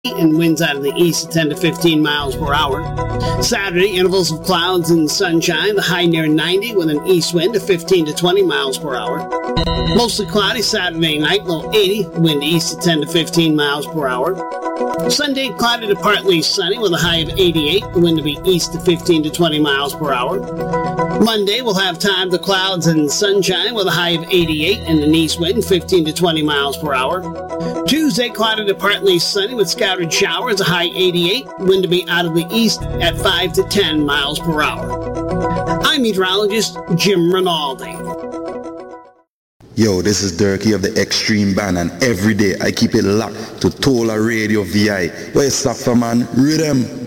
and winds out of the east at 10 to 15 miles per hour. Saturday, intervals of clouds and sunshine, the high near 90 with an east wind of 15 to 20 miles per hour. Mostly cloudy Saturday night, low 80, wind east at 10 to 15 miles per hour. Sunday, cloudy to partly sunny with a high of 88, the wind to be east to 15 to 20 miles per hour. Monday, we'll have time to clouds and sunshine with a high of 88 and an east wind 15 to 20 miles per hour. Tuesday, cloudy to partly sunny with scattered showers, a high 88, wind to be out of the east at 5 to 10 miles per hour. I'm meteorologist Jim Rinaldi. Yo, this is Durkee of the Extreme Band, and every day I keep it locked to Tola Radio VI. Where's Safa, man? Rhythm.